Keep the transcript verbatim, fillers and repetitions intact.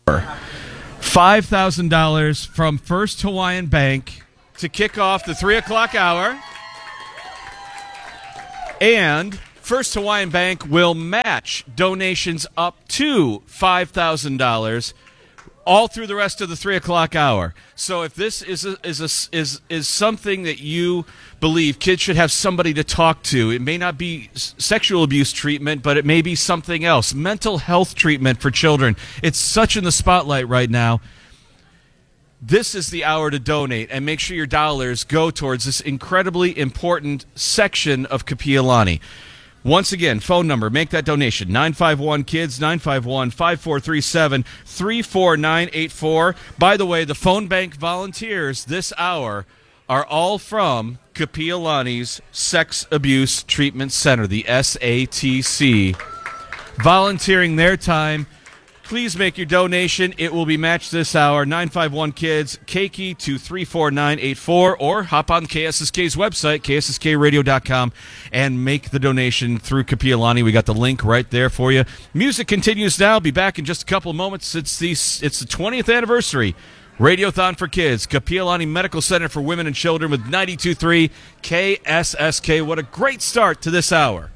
five thousand dollars from First Hawaiian Bank to kick off the three o'clock hour. And First Hawaiian Bank will match donations up to five thousand dollars all through the rest of the three o'clock hour. So if this is a, is a, is is something that you believe kids should have somebody to talk to, it may not be sexual abuse treatment, but it may be something else, mental health treatment for children. It's such in the spotlight right now. This is the hour to donate, and make sure your dollars go towards this incredibly important section of Kapi'olani. Once again, phone number, make that donation, nine five one kids, nine five one, five four three seven, three four nine eight four. By the way, the phone bank volunteers this hour are all from Kapi'olani's Sex Abuse Treatment Center, the S A T C. Volunteering their time. Please make your donation. It will be matched this hour. nine five one kids, Keiki to three four nine eight four, or hop on K S S K's website, K S S K radio dot com, and make the donation through Kapi'olani. We got the link right there for you. Music continues now. Be back in just a couple of moments. It's the, it's the twentieth anniversary. Radiothon for Kids, Kapi'olani Medical Center for Women and Children with ninety-two point three K S S K. What a great start to this hour.